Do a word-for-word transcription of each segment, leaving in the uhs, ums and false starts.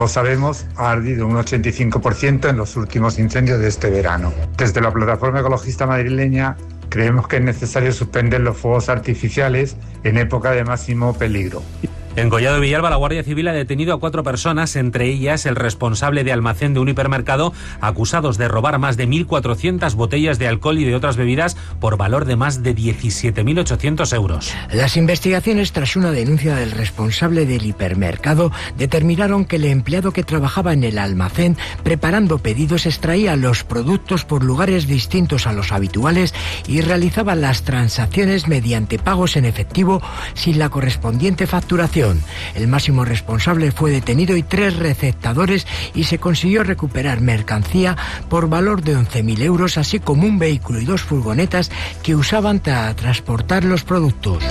Como sabemos, ha ardido un ochenta y cinco por ciento en los últimos incendios de este verano. Desde la plataforma ecologista madrileña creemos que es necesario suspender los fuegos artificiales en época de máximo peligro. En Collado Villalba, la Guardia Civil ha detenido a cuatro personas, entre ellas el responsable de almacén de un hipermercado, acusados de robar más de mil cuatrocientas botellas de alcohol y de otras bebidas por valor de más de diecisiete mil ochocientos euros. Las investigaciones, tras una denuncia del responsable del hipermercado, determinaron que el empleado que trabajaba en el almacén preparando pedidos extraía los productos por lugares distintos a los habituales y realizaba las transacciones mediante pagos en efectivo sin la correspondiente facturación. El máximo responsable fue detenido y tres receptadores y se consiguió recuperar mercancía por valor de once mil euros, así como un vehículo y dos furgonetas que usaban para transportar los productos.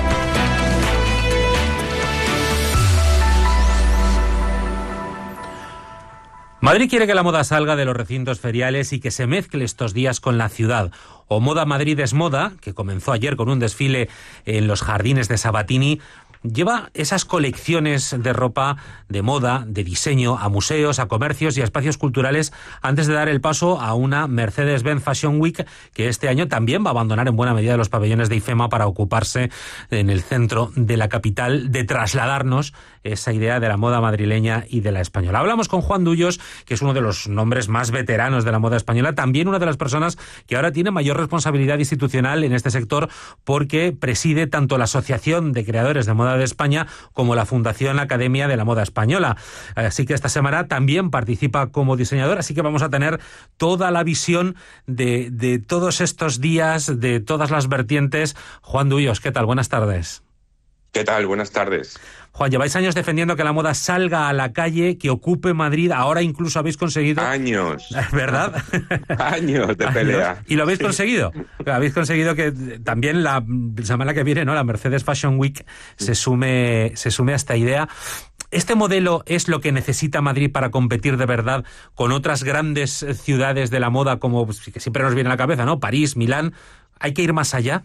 Madrid quiere que la moda salga de los recintos feriales y que se mezcle estos días con la ciudad. O Moda Madrid es Moda, que comenzó ayer con un desfile en los jardines de Sabatini, lleva esas colecciones de ropa, de moda, de diseño a museos, a comercios y a espacios culturales antes de dar el paso a una Mercedes-Benz Fashion Week que este año también va a abandonar en buena medida los pabellones de IFEMA para ocuparse en el centro de la capital de trasladarnos esa idea de la moda madrileña y de la española. Hablamos con Juan Dullos, que es uno de los nombres más veteranos de la moda española, también una de las personas que ahora tiene mayor responsabilidad institucional en este sector porque preside tanto la Asociación de Creadores de Moda de España como la Fundación Academia de la Moda Española. Así que esta semana también participa como diseñador, así que vamos a tener toda la visión de, de todos estos días, de todas las vertientes. Juan Dullos, ¿qué tal? Buenas tardes. ¿Qué tal? Buenas tardes. Juan, lleváis años defendiendo que la moda salga a la calle, que ocupe Madrid, ahora incluso habéis conseguido... Años. ¿Verdad? Años de pelea. ¿Y lo habéis conseguido? Habéis conseguido que también la semana que viene, ¿no?, la Mercedes Fashion Week se sume, se sume a esta idea. ¿Este modelo es lo que necesita Madrid para competir de verdad con otras grandes ciudades de la moda, como que siempre nos viene a la cabeza, ¿no? París, Milán. ¿Hay que ir más allá?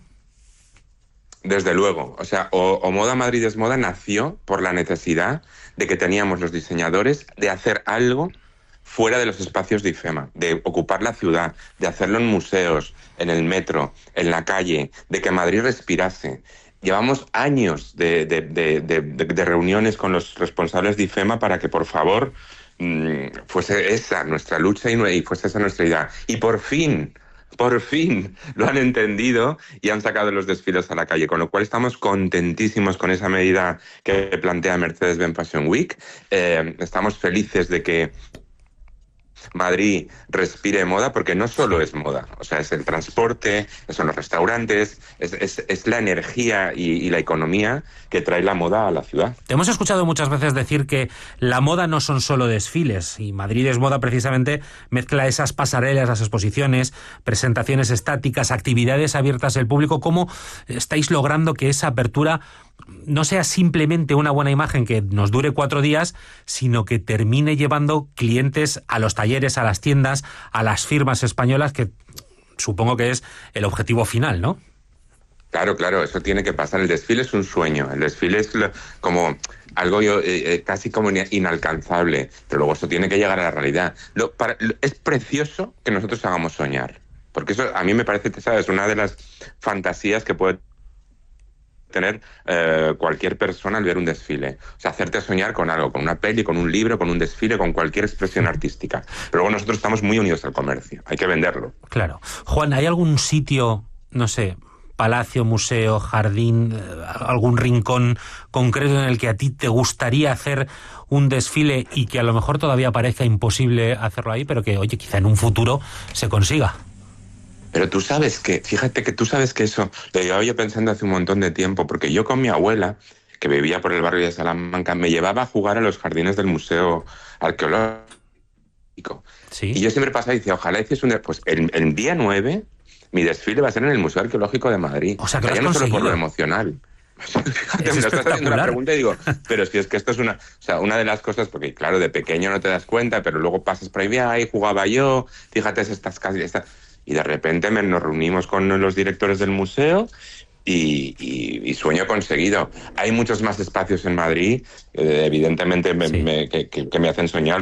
Desde luego. O sea, o, o Moda Madrid es Moda nació por la necesidad de que teníamos los diseñadores de hacer algo fuera de los espacios de IFEMA, de ocupar la ciudad, de hacerlo en museos, en el metro, en la calle, de que Madrid respirase. Llevamos años de, de, de, de, de, de reuniones con los responsables de IFEMA para que, por favor, mmm, fuese esa nuestra lucha y, y fuese esa nuestra idea. Y por fin... Por fin lo han entendido y han sacado los desfiles a la calle, con lo cual estamos contentísimos con esa medida que plantea Mercedes-Benz Fashion Week. Eh, estamos felices de que Madrid respire moda, porque no solo es moda, o sea, es el transporte, son los restaurantes, es, es, es la energía y, y la economía que trae la moda a la ciudad. Te hemos escuchado muchas veces decir que la moda no son solo desfiles, y Madrid es Moda precisamente mezcla esas pasarelas, las exposiciones, presentaciones estáticas, actividades abiertas al público. ¿Cómo estáis logrando que esa apertura no sea simplemente una buena imagen que nos dure cuatro días, sino que termine llevando clientes a los talleres, a las tiendas, a las firmas españolas, que supongo que es el objetivo final, ¿no? Claro, claro, eso tiene que pasar. El desfile es un sueño, el desfile es como algo eh, casi como inalcanzable, pero luego eso tiene que llegar a la realidad. Lo, para, lo, es precioso que nosotros hagamos soñar, porque eso a mí me parece, ¿sabes?, una de las fantasías que puede tener eh, cualquier persona al ver un desfile. O sea, hacerte soñar con algo, con una peli, con un libro, con un desfile, con cualquier expresión artística. Pero luego nosotros estamos muy unidos al comercio, hay que venderlo. Claro. Juan, ¿hay algún sitio, no sé, palacio, museo, jardín, eh, algún rincón concreto en el que a ti te gustaría hacer un desfile y que a lo mejor todavía parezca imposible hacerlo ahí, pero que, oye, quizá en un futuro se consiga? Pero tú sabes que, fíjate que tú sabes que eso lo llevaba yo pensando hace un montón de tiempo, porque yo con mi abuela, que vivía por el barrio de Salamanca, me llevaba a jugar a los jardines del Museo Arqueológico. ¿Sí? Y yo siempre pasaba y decía, ojalá hiciese un... Pues el, el día nueve, mi desfile va a ser en el Museo Arqueológico de Madrid. O sea, que o sea, lo has ya no solo por lo conseguido. emocional. Fíjate, Es me estás haciendo una pregunta y digo, espectacular. pero si es que esto es una... O sea, una de las cosas, porque claro, de pequeño no te das cuenta, pero luego pasas por ahí, ahí jugaba yo, fíjate, estas casas... Esta... Y de repente me, nos reunimos con los directores del museo y, y, y sueño conseguido. Hay muchos más espacios en Madrid, eh, evidentemente, me, Sí. me, que, que, que me hacen soñar.